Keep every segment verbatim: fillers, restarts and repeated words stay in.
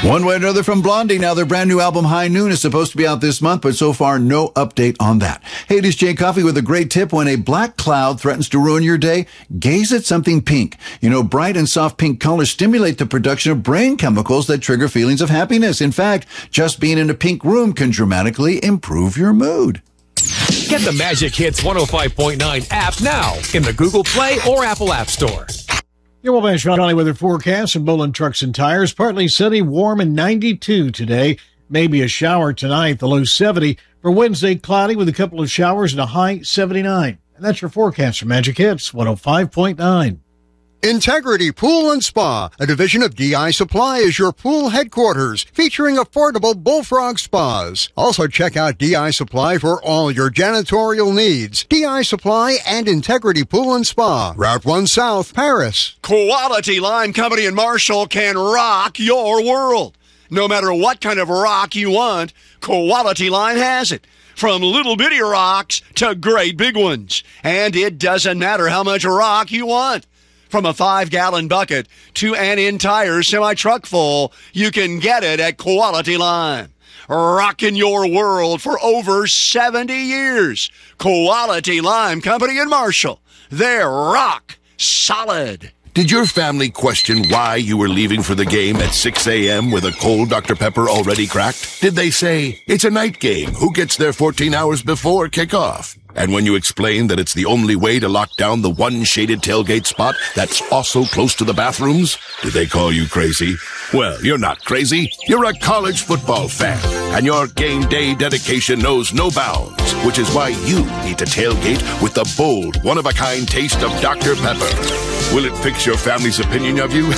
One way or another from Blondie. Now, their brand new album, High Noon, is supposed to be out this month, but so far, no update on that. Hey, it is Jay Coffey with a great tip. When a black cloud threatens to ruin your day, gaze at something pink. You know, bright and soft pink colors stimulate the production of brain chemicals that trigger feelings of happiness. In fact, just being in a pink room can dramatically improve your mood. Get the Magic Hits one oh five point nine app now in the Google Play or Apple App Store. Your Wabash Valley weather forecast from Bolin Trucks and Tires. Partly sunny, warm, and ninety-two today. Maybe a shower tonight, the low seventy. For Wednesday, cloudy with a couple of showers and a high seventy-nine. And that's your forecast for Magic Hits one oh five point nine. Integrity Pool and Spa, a division of D I Supply, is your pool headquarters, featuring affordable bullfrog spas. Also check out D I Supply for all your janitorial needs. D I Supply and Integrity Pool and Spa, Route one South, Paris. Quality Lime Company in Marshall can rock your world. No matter what kind of rock you want, Quality Lime has it. From little bitty rocks to great big ones. And it doesn't matter how much rock you want. From a five-gallon bucket to an entire semi-truck full, you can get it at Quality Lime. Rocking your world for over seventy years. Quality Lime Company in Marshall. They're rock solid. Did your family question why you were leaving for the game at six a.m. with a cold Doctor Pepper already cracked? Did they say, it's a night game, who gets there fourteen hours before kickoff? And when you explained that it's the only way to lock down the one shaded tailgate spot that's also close to the bathrooms, did they call you crazy? Well, you're not crazy. You're a college football fan, and your game day dedication knows no bounds, which is why you need to tailgate with the bold, one-of-a-kind taste of Doctor Pepper. Will it fix your family's opinion of you?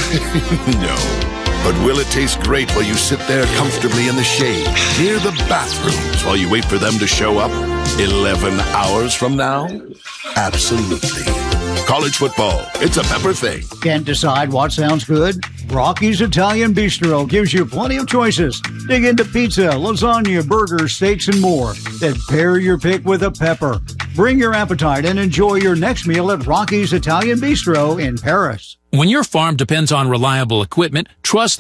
No. But will it taste great while you sit there comfortably in the shade, near the bathrooms, while you wait for them to show up eleven hours from now? Absolutely. College football, it's a Pepper thing. Can't decide what sounds good? Rocky's Italian Bistro gives you plenty of choices. Dig into pizza, lasagna, burgers, steaks, and more. Then pair your pick with a Pepper. Bring your appetite and enjoy your next meal at Rocky's Italian Bistro in Paris. When your farm depends on reliable equipment, trust